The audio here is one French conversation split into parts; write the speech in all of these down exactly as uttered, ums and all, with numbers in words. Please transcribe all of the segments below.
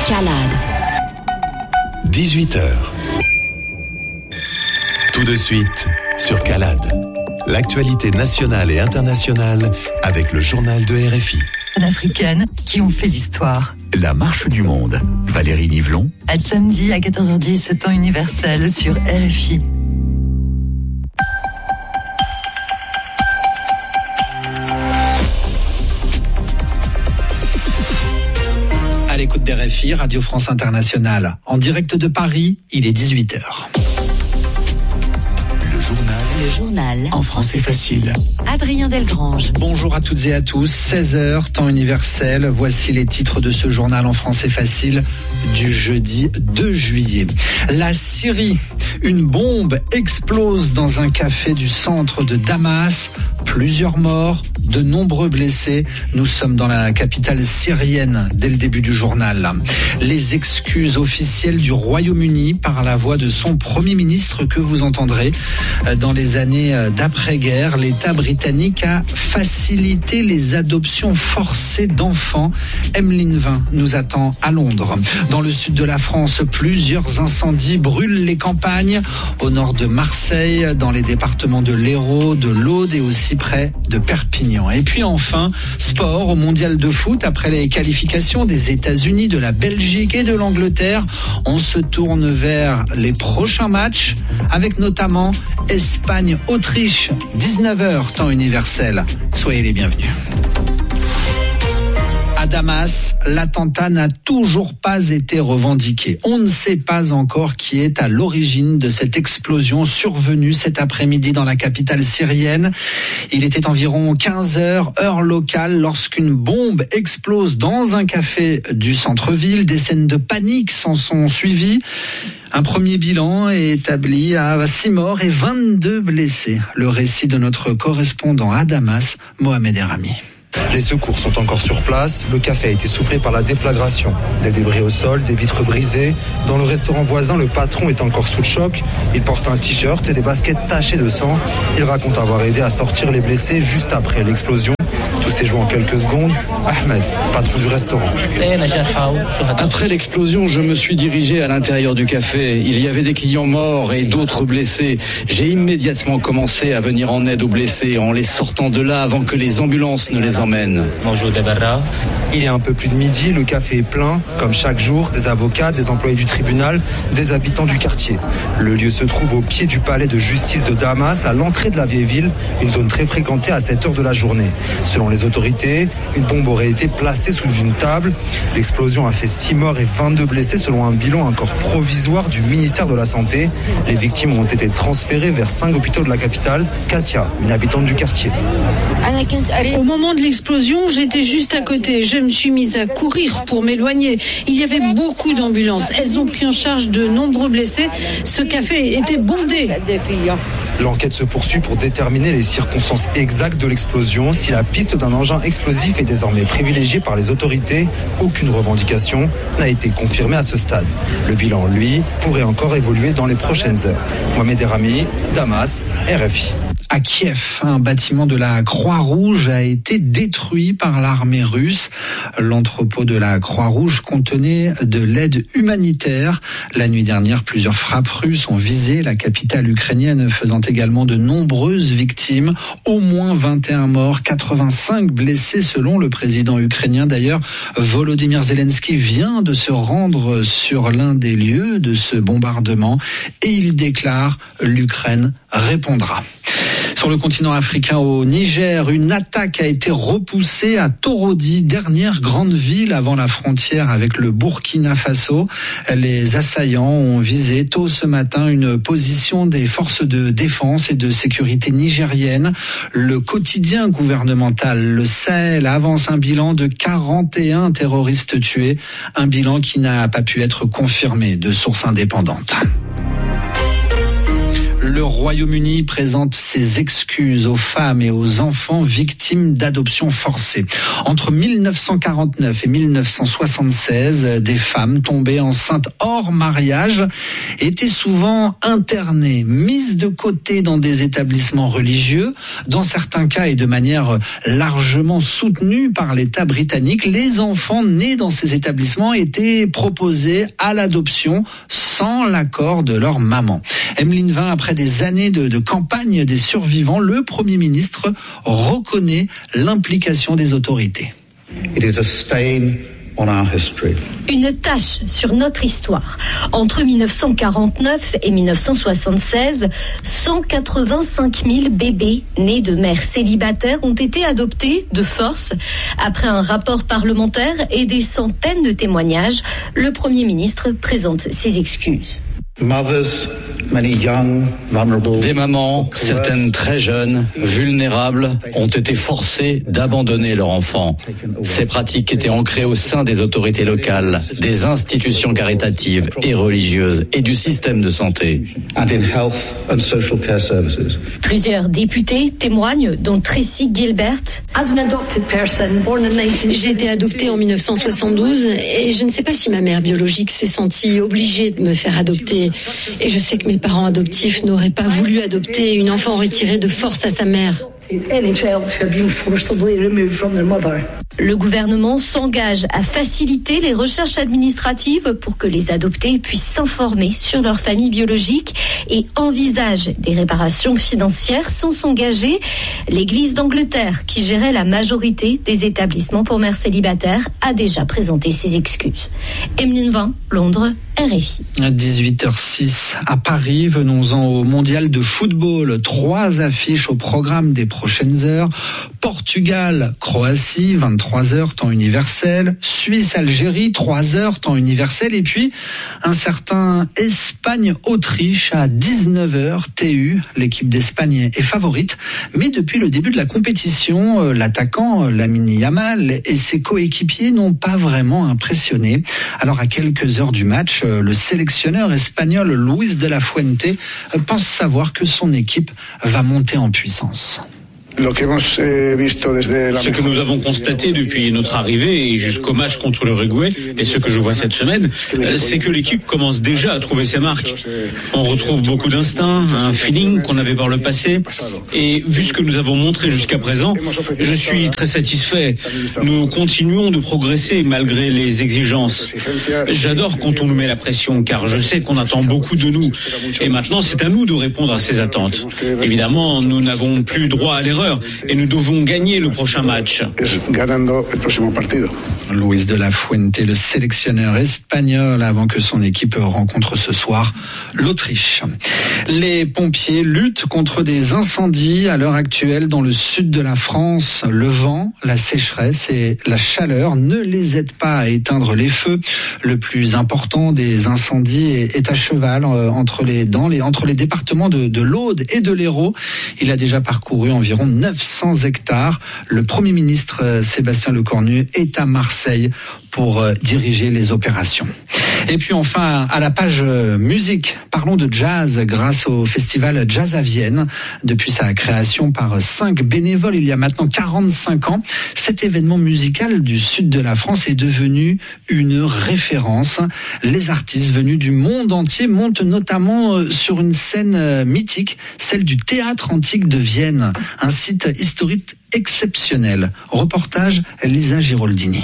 Calade. dix-huit heures. Tout de suite sur Calade. L'actualité nationale et internationale avec le journal de R F I. Africaines qui ont fait l'histoire. La marche du monde. Valérie Nivelon. À samedi à quatorze heures dix, temps universel sur R F I. À l'écoute d'R F I, Radio France Internationale. En direct de Paris, il est dix-huit heures. Le journal. Le journal. En français facile. Adrien Delgrange. Bonjour à toutes et à tous. seize heures, temps universel. Voici les titres de ce journal en français facile du jeudi deux juillet. La Syrie. Une bombe explose dans un café du centre de Damas. Plusieurs morts, de nombreux blessés. Nous sommes dans la capitale syrienne dès le début du journal. Les excuses officielles du Royaume-Uni par la voix de son Premier ministre que vous entendrez. Dans les années d'après-guerre, l'État britannique a facilité les adoptions forcées d'enfants. Emeline Vin nous attend à Londres. Dans le sud de la France, plusieurs incendies brûlent les campagnes. Au nord de Marseille, dans les départements de l'Hérault, de l'Aude et aussi près de Perpignan. Et puis enfin, sport au mondial de foot. Après les qualifications des États-Unis, de la Belgique et de l'Angleterre, on se tourne vers les prochains matchs avec notamment Espagne-Autriche, dix-neuf heures, temps universel. Soyez les bienvenus. À Damas, l'attentat n'a toujours pas été revendiqué. On ne sait pas encore qui est à l'origine de cette explosion survenue cet après-midi dans la capitale syrienne. Il était environ quinze heures, heure locale, lorsqu'une bombe explose dans un café du centre-ville. Des scènes de panique s'en sont suivies. Un premier bilan est établi à six morts et vingt-deux blessés. Le récit de notre correspondant à Damas, Mohamed Erami. Les secours sont encore sur place. Le café a été soufflé par la déflagration. Des débris au sol, des vitres brisées. Dans le restaurant voisin, le patron est encore sous le choc. Il porte un t-shirt et des baskets tachées de sang. Il raconte avoir aidé à sortir les blessés juste après l'explosion. Tout s'est joué en quelques secondes. Ahmed, patron du restaurant. Après l'explosion, je me suis dirigé à l'intérieur du café. Il y avait des clients morts et d'autres blessés. J'ai immédiatement commencé à venir en aide aux blessés en les sortant de là avant que les ambulances ne les emmènent. Il est un peu plus de midi, le café est plein. Comme chaque jour, des avocats, des employés du tribunal, des habitants du quartier. Le lieu se trouve au pied du palais de justice de Damas, à l'entrée de la vieille ville, une zone très fréquentée à cette heure de la journée. Selon les autorités, une bombe aurait été placée sous une table. L'explosion a fait six morts et vingt-deux blessés selon un bilan encore provisoire du ministère de la Santé. Les victimes ont été transférées vers cinq hôpitaux de la capitale. Katia, une habitante du quartier. Au moment de l'explosion, j'étais juste à côté. Je me suis mise à courir pour m'éloigner. Il y avait beaucoup d'ambulances. Elles ont pris en charge de nombreux blessés. Ce café était bondé. L'enquête se poursuit pour déterminer les circonstances exactes de l'explosion. Si la piste d'un engin explosif est désormais privilégiée par les autorités, aucune revendication n'a été confirmée à ce stade. Le bilan, lui, pourrait encore évoluer dans les prochaines heures. Mohamed Erami, Damas, R F I. À Kiev, un bâtiment de la Croix-Rouge a été détruit par l'armée russe. L'entrepôt de la Croix-Rouge contenait de l'aide humanitaire. La nuit dernière, plusieurs frappes russes ont visé la capitale ukrainienne, faisant également de nombreuses victimes. Au moins vingt et un morts, quatre-vingt-cinq blessés selon le président ukrainien. D'ailleurs, Volodymyr Zelensky vient de se rendre sur l'un des lieux de ce bombardement et il déclare « l'Ukraine répondra ». Sur le continent africain, au Niger, une attaque a été repoussée à Torodi, dernière grande ville avant la frontière avec le Burkina Faso. Les assaillants ont visé tôt ce matin une position des forces de défense et de sécurité nigériennes. Le quotidien gouvernemental, le Sahel, avance un bilan de quarante et un terroristes tués, un bilan qui n'a pas pu être confirmé de sources indépendantes. Le Royaume-Uni présente ses excuses aux femmes et aux enfants victimes d'adoption forcée. Entre mille neuf cent quarante-neuf et mille neuf cent soixante-seize, des femmes tombées enceintes hors mariage étaient souvent internées, mises de côté dans des établissements religieux. Dans certains cas et de manière largement soutenue par l'État britannique, les enfants nés dans ces établissements étaient proposés à l'adoption sans l'accord de leur maman. Emeline Vin, après des années de, de campagne des survivants, le Premier ministre reconnaît l'implication des autorités. It is a stain on our history. Une tache sur notre histoire. Entre mille neuf cent quarante-neuf et mille neuf cent soixante-seize, cent quatre-vingt-cinq mille bébés nés de mères célibataires ont été adoptés de force. Après un rapport parlementaire et des centaines de témoignages, le Premier ministre présente ses excuses. Mothers, many young, vulnerable. Des mamans, certaines très jeunes, vulnérables, ont été forcées d'abandonner leur enfant. Ces pratiques étaient ancrées au sein des autorités locales, des institutions caritatives et religieuses et du système de santé. And in health and social care services. Plusieurs députés témoignent, dont Tracy Gilbert. J'ai été adoptée en mille neuf cent soixante-douze et je ne sais pas si ma mère biologique s'est sentie obligée de me faire adopter. Et je sais que mes parents adoptifs n'auraient pas voulu adopter une enfant retirée de force à sa mère. Le gouvernement s'engage à faciliter les recherches administratives pour que les adoptés puissent s'informer sur leur famille biologique et envisage des réparations financières sans s'engager. L'Église d'Angleterre, qui gérait la majorité des établissements pour mères célibataires, a déjà présenté ses excuses. Emeline Vin, Londres, R F I. À dix-huit heures six à Paris, venons-en au mondial de football. Trois affiches au programme des prochaines heures. Portugal, Croatie, vingt-trois heures, temps universel. Suisse, Algérie, trois heures, temps universel. Et puis, un certain Espagne-Autriche à dix-neuf heures, T U. L'équipe d'Espagne est favorite. Mais depuis le début de la compétition, l'attaquant Lamine Yamal et ses coéquipiers n'ont pas vraiment impressionné. Alors, à quelques heures du match, le sélectionneur espagnol Luis de la Fuente pense savoir que son équipe va monter en puissance. Ce que nous avons constaté depuis notre arrivée et jusqu'au match contre l'Uruguay, et ce que je vois cette semaine, c'est que l'équipe commence déjà à trouver ses marques. On retrouve beaucoup d'instinct, un feeling qu'on avait par le passé, et vu ce que nous avons montré jusqu'à présent, je suis très satisfait. Nous continuons de progresser malgré les exigences. J'adore quand on nous met la pression, car je sais qu'on attend beaucoup de nous, et maintenant c'est à nous de répondre à ces attentes. Évidemment, nous n'avons plus droit à l'erreur, et nous devons gagner le prochain match. Luis de la Fuente, le sélectionneur espagnol, avant que son équipe rencontre ce soir l'Autriche. Les pompiers luttent contre des incendies à l'heure actuelle dans le sud de la France. Le vent, la sécheresse et la chaleur ne les aident pas à éteindre les feux. Le plus important des incendies est à cheval entre les, dans les, entre les départements de, de l'Aude et de l'Hérault. Il a déjà parcouru environ neuf cents hectares. Le Premier ministre Sébastien Lecornu est à Marseille pour diriger les opérations. Et puis enfin, à la page musique, parlons de jazz grâce au festival Jazz à Vienne. Depuis sa création par cinq bénévoles il y a maintenant quarante-cinq ans, cet événement musical du sud de la France est devenu une référence. Les artistes venus du monde entier montent notamment sur une scène mythique, celle du Théâtre Antique de Vienne, un site historique exceptionnel. Reportage Lisa Giroldini.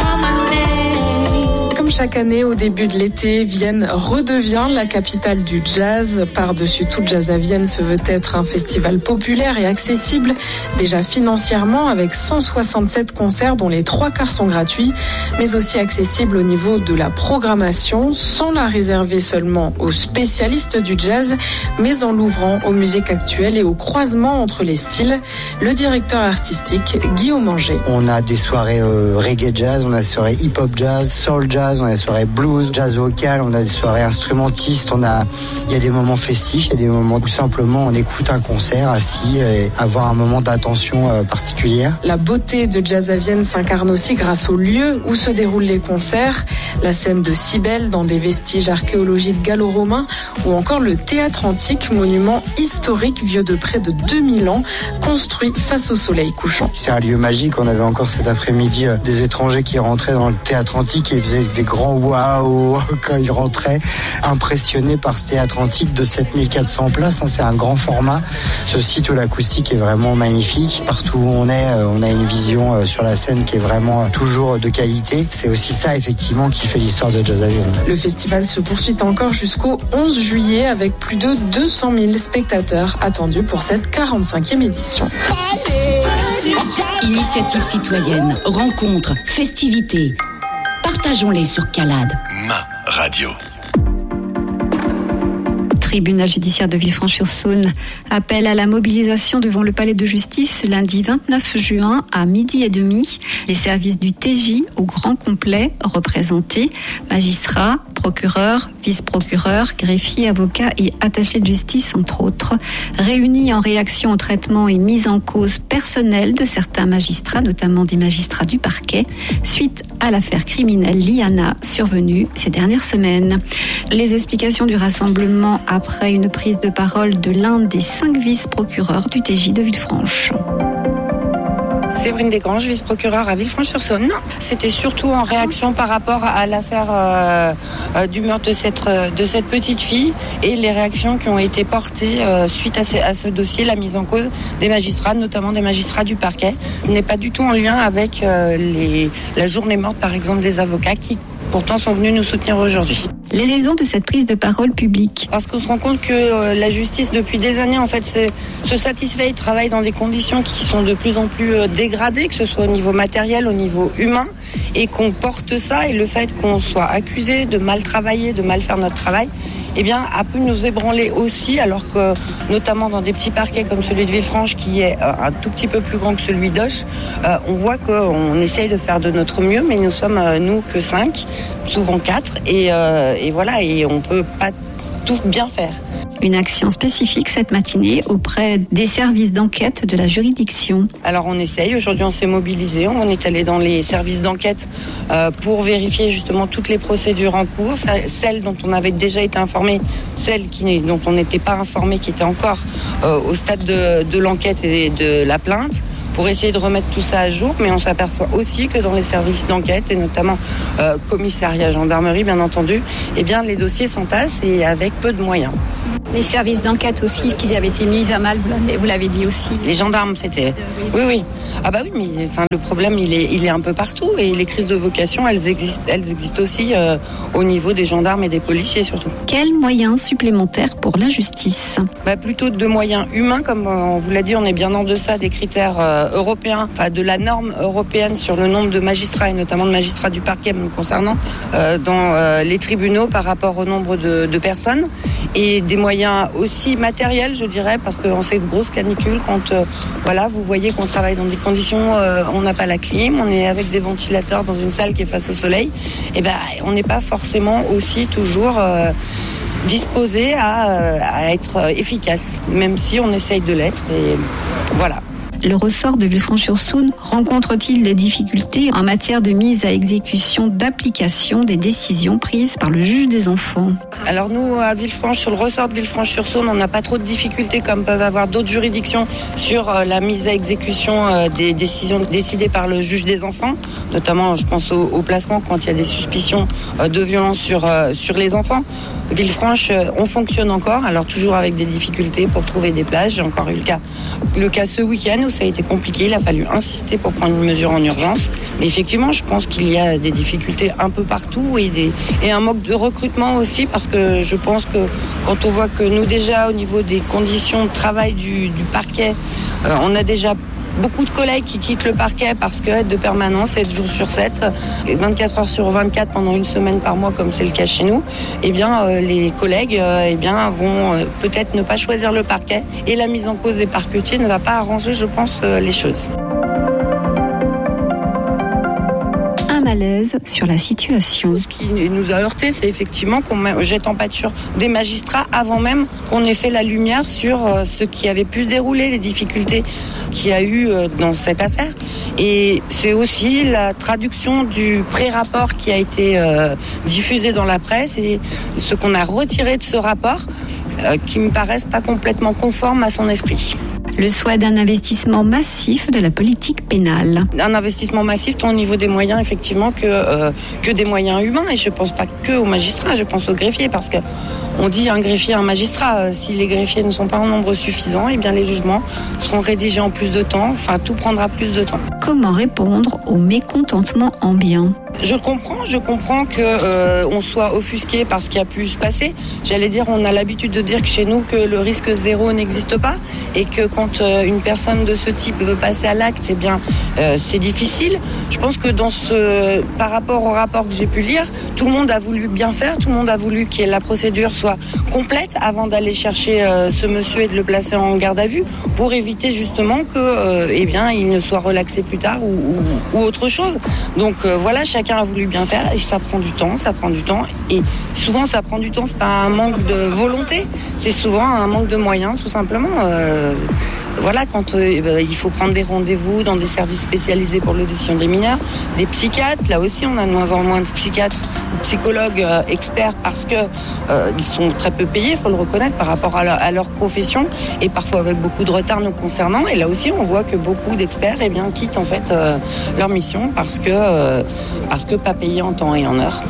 Comme chaque année, au début de l'été, Vienne redevient la capitale du jazz. Par-dessus tout, Jazz à Vienne se veut être un festival populaire et accessible, déjà financièrement, avec cent soixante-sept concerts dont les trois quarts sont gratuits, mais aussi accessible au niveau de la programmation, sans la réserver seulement aux spécialistes du jazz, mais en l'ouvrant aux musiques actuelles et au croisement entre les styles. Le directeur artistique, Guillaume Anger. On a des soirées euh, reggae jazz, on a des soirées hip-hop jazz, soul jazz, on a des soirées blues, jazz vocal, on a des soirées instrumentistes, on a, il y a des moments festifs, il y a des moments où simplement on écoute un concert assis et avoir un moment d'attention euh, particulière. La beauté de Jazz à Vienne s'incarne aussi grâce au lieu où se déroulent les concerts, la scène de Cybèle dans des vestiges archéologiques gallo-romains ou encore le théâtre antique, monument historique vieux de près de deux mille ans, construit face au soleil couchant. C'est un lieu magique, on avait encore cet après-midi euh, des étrangers qui rentraient dans le théâtre antique et faisaient des grands waouh quand ils rentraient, impressionnés par ce théâtre antique de sept mille quatre cents places, hein, c'est un grand format. Ce site où l'acoustique est vraiment magnifique, partout où on est, euh, on a une vision euh, sur la scène qui est vraiment euh, toujours de qualité. C'est aussi ça effectivement qui fait l'histoire de Jazz à Vienne. Le festival se poursuit encore jusqu'au onze juillet avec plus de deux cent mille spectateurs attendus pour cette quarante-cinquième édition. Initiative citoyenne, rencontres, festivités. Partageons-les sur Calade. Ma radio. Tribunal judiciaire de Villefranche-sur-Saône appelle à la mobilisation devant le palais de justice lundi vingt-neuf juin à midi et demi. Les services du T J au grand complet représentés, magistrats, procureurs, vice-procureurs, greffiers, avocats et attachés de justice entre autres, réunis en réaction au traitement et mise en cause personnelle de certains magistrats, notamment des magistrats du parquet, suite à l'affaire criminelle Liana survenue ces dernières semaines. Les explications du rassemblement après une prise de parole de l'un des cinq vice-procureurs du T J de Villefranche. Séverine Desgranges, vice-procureure à Villefranche-sur-Saône. C'était surtout en réaction par rapport à l'affaire euh, euh, du meurtre de cette, de cette petite fille et les réactions qui ont été portées euh, suite à ce, à ce dossier, la mise en cause des magistrats, notamment des magistrats du parquet. Ce n'est pas du tout en lien avec euh, les, la journée morte, par exemple, des avocats qui pourtant sont venus nous soutenir aujourd'hui. Les raisons de cette prise de parole publique. Parce qu'on se rend compte que euh, la justice, depuis des années, en fait, se, se satisfait et travaille dans des conditions qui sont de plus en plus euh, dégradées, que ce soit au niveau matériel, au niveau humain, et qu'on porte ça, et le fait qu'on soit accusé de mal travailler, de mal faire notre travail, eh bien, a pu nous ébranler aussi, alors que, notamment dans des petits parquets comme celui de Villefranche, qui est euh, un tout petit peu plus grand que celui d'Auch, euh, on voit qu'on essaye de faire de notre mieux, mais nous sommes, euh, nous, que cinq, souvent quatre, et, euh, et voilà, et on peut pas tout bien faire. Une action spécifique cette matinée auprès des services d'enquête de la juridiction. Alors on essaye, aujourd'hui on s'est mobilisé, on est allé dans les services d'enquête euh, pour vérifier justement toutes les procédures en cours, celles dont on avait déjà été informé, celles qui, dont on n'était pas informé, qui étaient encore euh, au stade de, de l'enquête et de la plainte, pour essayer de remettre tout ça à jour, mais on s'aperçoit aussi que dans les services d'enquête, et notamment euh, commissariat, gendarmerie bien entendu, eh bien les dossiers s'entassent et avec peu de moyens. Les services d'enquête aussi, qui avaient été mis à mal, vous l'avez dit aussi. Les gendarmes, c'était... Oui, oui. Ah bah oui, mais enfin, le problème, il est, il est un peu partout. Et les crises de vocation, elles existent, elles existent aussi euh, au niveau des gendarmes et des policiers surtout. Quels moyens supplémentaires pour la justice ? Bah, plutôt de moyens humains, comme on vous l'a dit, on est bien en deçà des critères euh, européens, enfin, de la norme européenne sur le nombre de magistrats, et notamment de magistrats du parquet me concernant, euh, dans euh, les tribunaux par rapport au nombre de, de personnes. Et des moyens aussi matériels, je dirais, parce qu'en ces grosses canicules, quand euh, voilà, vous voyez qu'on travaille dans des conditions, euh, on n'a pas la clim, on est avec des ventilateurs dans une salle qui est face au soleil, et ben on n'est pas forcément aussi toujours euh, disposé à, à être efficace, même si on essaye de l'être, et voilà. Le ressort de Villefranche-sur-Saône rencontre-t-il des difficultés en matière de mise à exécution d'application des décisions prises par le juge des enfants ? Alors nous, à Villefranche, sur le ressort de Villefranche-sur-Saône, on n'a pas trop de difficultés comme peuvent avoir d'autres juridictions sur euh, la mise à exécution euh, des décisions décidées par le juge des enfants, notamment je pense au, au placement quand il y a des suspicions euh, de violence sur, euh, sur les enfants. Villefranche, euh, on fonctionne encore, alors toujours avec des difficultés pour trouver des places. J'ai encore eu le cas, le cas ce week-end où ça a été compliqué, il a fallu insister pour prendre une mesure en urgence. Mais effectivement, je pense qu'il y a des difficultés un peu partout et, des, et un manque de recrutement aussi, parce que je pense que quand on voit que nous déjà au niveau des conditions de travail du, du parquet, euh, on a déjà beaucoup de collègues qui quittent le parquet parce que de permanence, sept jours sur sept, vingt-quatre heures sur vingt-quatre pendant une semaine par mois, comme c'est le cas chez nous, eh bien, euh, les collègues euh, eh bien, vont euh, peut-être ne pas choisir le parquet, et la mise en cause des parquetiers ne va pas arranger, je pense, euh, les choses. Un l'aise sur la situation. Ce qui nous a heurté, c'est effectivement qu'on jette en pâture des magistrats avant même qu'on ait fait la lumière sur ce qui avait pu se dérouler, les difficultés qu'il y a eu dans cette affaire. Et c'est aussi la traduction du pré-rapport qui a été euh, diffusé dans la presse et ce qu'on a retiré de ce rapport euh, qui me paraissent pas complètement conformes à son esprit. Le souhait d'un investissement massif de la politique pénale. Un investissement massif tant au niveau des moyens effectivement que, euh, que des moyens humains. Et je ne pense pas que aux magistrats, je pense aux greffiers parce que on dit un greffier, un magistrat. Si les greffiers ne sont pas en nombre suffisant, eh bien les jugements seront rédigés en plus de temps. Enfin, tout prendra plus de temps. Comment répondre au mécontentement ambiant ? Je comprends, je comprends que euh, on soit offusqué par ce qui a pu se passer. J'allais dire, on a l'habitude de dire que chez nous que le risque zéro n'existe pas et que quand euh, une personne de ce type veut passer à l'acte, c'est bien, euh, c'est difficile. Je pense que dans ce, par rapport au rapport que j'ai pu lire, tout le monde a voulu bien faire, tout le monde a voulu que la procédure soit complète avant d'aller chercher euh, ce monsieur et de le placer en garde à vue pour éviter justement que, euh, eh bien, il ne soit relaxé plus tard ou, ou, ou autre chose. Donc euh, voilà, chacun a voulu bien faire et ça prend du temps, ça prend du temps et souvent ça prend du temps, c'est pas un manque de volonté, c'est souvent un manque de moyens tout simplement. Euh, voilà, quand euh, il faut prendre des rendez-vous dans des services spécialisés pour l'audition des mineurs, des psychiatres, là aussi on a de moins en moins de psychiatres, de psychologues euh, experts parce que euh, ils sont très peu payés, il faut le reconnaître par rapport à, la, à leur profession et parfois avec beaucoup de retard nous concernant. Et là aussi on voit que beaucoup d'experts eh bien, quittent en fait euh, leur mission parce que, euh, parce que pas payés en temps et en heure.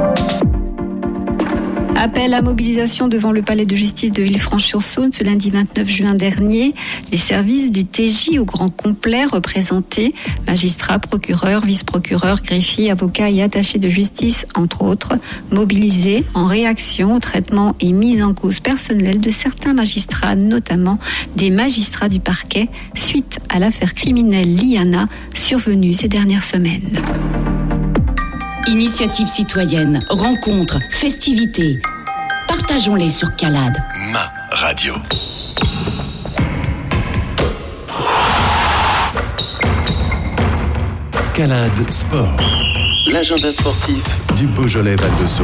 Appel à mobilisation devant le palais de justice de Villefranche-sur-Saône ce lundi vingt-neuf juin dernier. Les services du T J au grand complet représentés, magistrats, procureurs, vice-procureurs, greffiers, avocats et attachés de justice, entre autres, mobilisés en réaction au traitement et mise en cause personnelle de certains magistrats, notamment des magistrats du parquet, suite à l'affaire criminelle Liana survenue ces dernières semaines. Initiative citoyenne, rencontres, festivités. Partageons-les sur Calade. Ma radio. Calade Sport. L'agenda sportif du Beaujolais Val-de-Saône.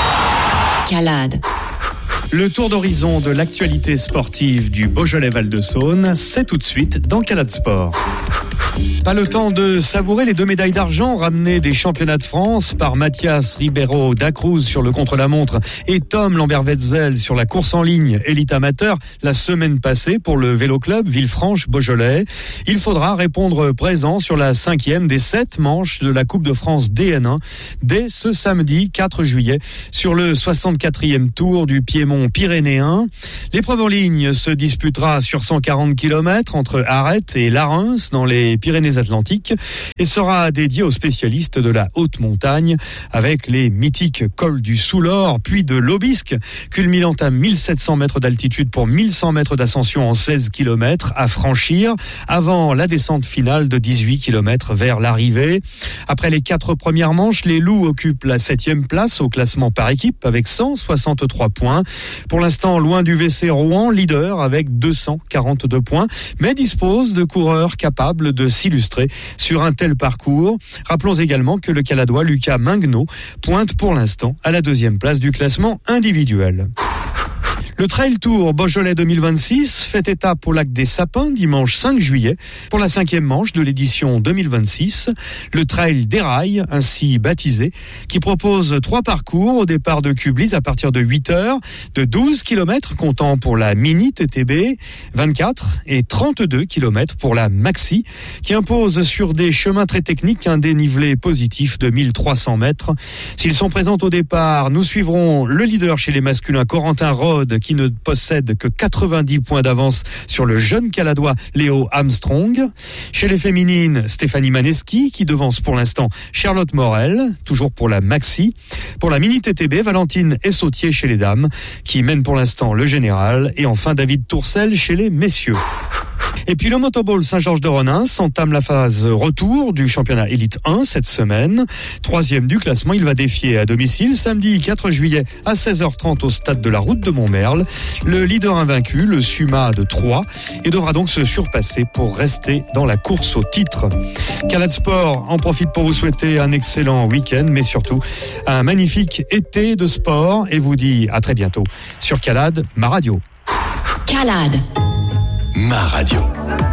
Calade. Le tour d'horizon de l'actualité sportive du Beaujolais Val-de-Saône, c'est tout de suite dans Calade Sport. Pas le temps de savourer les deux médailles d'argent ramenées des championnats de France par Mathias Ribeiro da Cruz sur le contre-la-montre et Tom Lambert-Wetzel sur la course en ligne élite amateur la semaine passée pour le Vélo Club Villefranche-Beaujolais. Il faudra répondre présent sur la cinquième des sept manches de la Coupe de France D N un dès ce samedi quatre juillet sur le soixante-quatrième tour du Piémont pyrénéen. L'épreuve en ligne se disputera sur cent quarante kilomètres entre Arrête et Larens dans les Pyrénées-Atlantiques et sera dédié aux spécialistes de la haute montagne avec les mythiques cols du Soulor puis de l'Aubisque, culminant à mille sept cents mètres d'altitude pour mille cent mètres d'ascension en seize kilomètres à franchir avant la descente finale de dix-huit kilomètres vers l'arrivée. Après les quatre premières manches, les Loups occupent la septième place au classement par équipe avec cent soixante-trois points. Pour l'instant, loin du V C Rouen, leader avec deux cent quarante-deux points, mais dispose de coureurs capables de s'illustrer sur un tel parcours. Rappelons également que le Caladois Lucas Mingnaud pointe pour l'instant à la deuxième place du classement individuel. Le Trail Tour Beaujolais deux mille vingt-six fait étape au lac des Sapins dimanche cinq juillet pour la cinquième manche de l'édition deux mille vingt-six. Le Trail des Rails, ainsi baptisé, qui propose trois parcours au départ de Cublis à partir de huit heures, de douze kilomètres comptant pour la Mini T T B, vingt-quatre et trente-deux kilomètres pour la Maxi, qui impose sur des chemins très techniques un dénivelé positif de mille trois cents mètres. S'ils sont présents au départ, nous suivrons le leader chez les masculins Corentin Rode, qui ne possède que quatre-vingt-dix points d'avance sur le jeune Caladois Léo Armstrong. Chez les féminines, Stéphanie Maneschi, qui devance pour l'instant Charlotte Morel, toujours pour la Maxi. Pour la Mini T T B, Valentine Essautier chez les dames, qui mène pour l'instant le général. Et enfin, David Tourcel chez les messieurs. Et puis le Motoball Saint-Georges-de-Renins entame la phase retour du championnat Élite un cette semaine. Troisième du classement, il va défier à domicile samedi quatre juillet à seize heures trente au stade de la Route de Montmerle. Le leader invaincu, le Suma de Troyes, et devra donc se surpasser pour rester dans la course au titre. Calade Sport en profite pour vous souhaiter un excellent week-end, mais surtout un magnifique été de sport et vous dit à très bientôt sur Calade, ma radio. Calade. Ma radio.